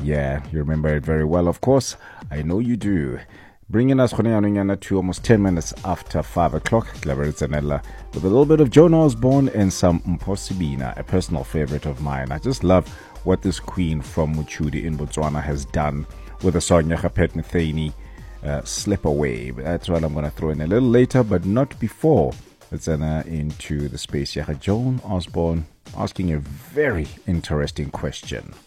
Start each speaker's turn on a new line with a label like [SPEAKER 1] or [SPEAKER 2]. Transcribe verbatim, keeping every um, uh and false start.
[SPEAKER 1] Yeah, you remember it very well, of course. I know you do. Bringing us to almost ten minutes after five o'clock, Clever Zanella, with a little bit of Joan Osborne and some Mposibina, a personal favorite of mine. I just love what this queen from Muchudi in Botswana has done with the song Nyakapet Ntheni, uh, Slip Away. That's what I'm going to throw in a little later, but not before. Let's enter into the space. Joan Osborne asking a very interesting question.